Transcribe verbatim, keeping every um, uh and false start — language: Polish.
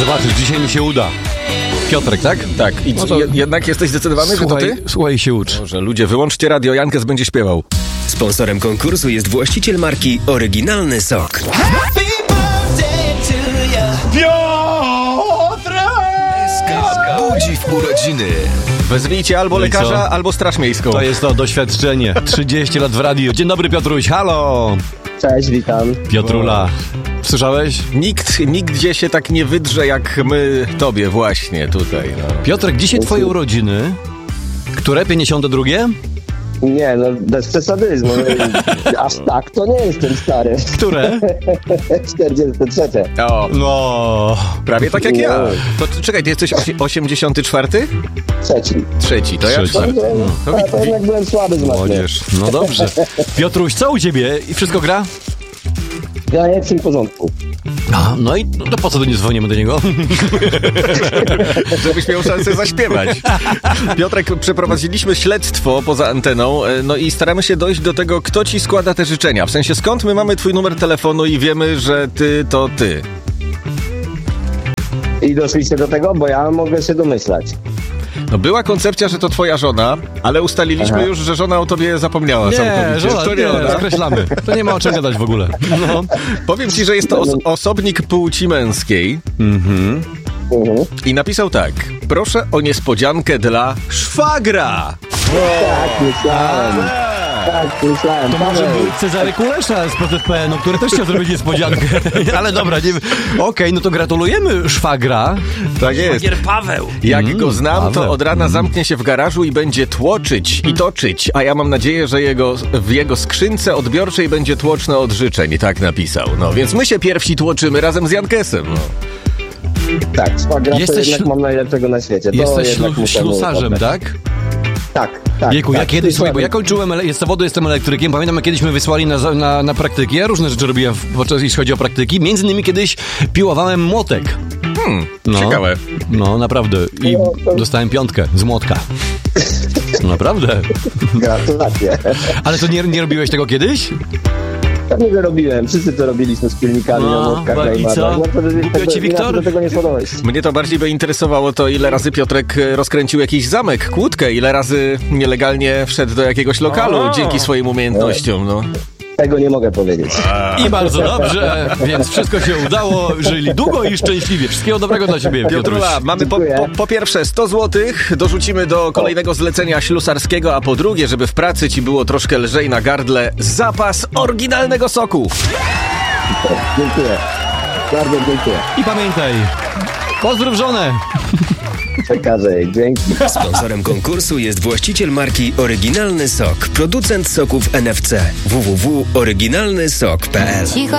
Zobaczysz, dzisiaj mi się uda. Piotrek, tak? Tak. I no to... je, jednak jesteś zdecydowany, słuchaj, że to ty? Słuchaj, się ucz. Może ludzie, wyłączcie radio, Jankes będzie śpiewał. Sponsorem konkursu jest właściciel marki Oryginalny Sok. Budzi w urodziny. Wezwijcie albo No i lekarza, co? albo straż miejską. To jest to doświadczenie. trzydzieści lat w radiu. Dzień dobry, Piotruś, halo! Cześć, witam. Piotrula, słyszałeś? Nikt nigdzie się tak nie wydrze jak my tobie właśnie tutaj. No. Piotrek, dzisiaj twoje urodziny. Które? pięćdziesiąte drugie? Nie, no bez przesadyzmu. Aż tak to nie jestem stary. Które? czterdzieste trzecie. O, No... prawie tak jak Nie. ja. To czekaj, ty jesteś osi- osiemdziesiąty czwarty? Trzeci. Trzeci, to ja Trzeci. czwarty. Byłem, No, ale wi- to jednak byłem słaby z matmy. Młodzież. No dobrze. Piotruś, co u ciebie? I wszystko gra? Ja nie jestem w porządku. A, no i no to po co do nie dzwonimy do niego? Żebyś miał szansę zaśpiewać. Piotrek, przeprowadziliśmy śledztwo poza anteną, e, no i staramy się dojść do tego, kto ci składa te życzenia. W sensie, skąd my mamy twój numer telefonu i wiemy, że ty to ty. I doszliście do tego, bo ja mogę się domyślać. No była koncepcja, że to twoja żona, ale ustaliliśmy Aha. już, że żona o tobie zapomniała Nie, całkowicie. żona, to nie nie, ona. skreślamy. To nie ma o czym gadać w ogóle. No. Powiem ci, że jest to os- osobnik płci męskiej Mhm. Mhm. i napisał tak. Proszę o niespodziankę dla szwagra. Tak, myślałem. Tak, myślałem. To może Paweł. był Cezary Kulesza z P Z P N-u, który też chciał zrobić niespodziankę. Ale dobra, nie... Okej, no to gratulujemy szwagra. Tak jest. Szwagier Paweł. Jak Mm, go znam, to Paweł. od rana zamknie się w garażu i będzie tłoczyć i toczyć, a ja mam nadzieję, że jego, w jego skrzynce odbiorczej będzie tłoczne od życzeń, tak napisał. No, więc my się pierwsi tłoczymy razem z Jankesem. No. Tak, szwagra Jesteś to jednak ślu- mam najlepszego na świecie. To Jesteś jednak ślu- muszę mu ślusarzem, oddać. tak? Tak, tak. Jejku, tak. ja kiedyś, słuchaj, bo ja Ślusarzem. kończyłem, ele- z zawodu jestem elektrykiem, pamiętam, jak kiedyś mnie wysłali na, za- na, na praktyki, ja różne rzeczy robiłem, w- podczas jeśli chodzi o praktyki, między innymi kiedyś piłowałem młotek. Hmm, No. ciekawe. No, naprawdę. I dostałem piątkę z młotka. Naprawdę. Gratulacje. Ale to nie, nie robiłeś tego kiedyś? Pewnie to robiłem. Wszyscy to robiliśmy z pilnikami No, na młotkach. i na co? iMadach. No to, Głupio tego, ci, Wiktor? do tego nie podałeś. Mnie to bardziej by interesowało to, ile razy Piotrek e, rozkręcił jakiś zamek, kłódkę, ile razy nielegalnie wszedł do jakiegoś lokalu O! dzięki swoim umiejętnościom, no. Tego nie mogę powiedzieć. I bardzo dobrze, więc wszystko się udało. Żyli długo i szczęśliwie. Wszystkiego dobrego dla ciebie, Piotruś. Piotrula, mamy po, Dziękuję. po, po pierwsze sto złotych, dorzucimy do kolejnego zlecenia ślusarskiego, a po drugie, żeby w pracy ci było troszkę lżej na gardle, zapas oryginalnego soku. Dziękuję. Bardzo dziękuję. I pamiętaj, pozdrów żonę. Przekażę jej. Dzięki. Sponsorem konkursu jest właściciel marki Oryginalny Sok, producent soków N F C. w w w kropka oryginalny sok kropka p l.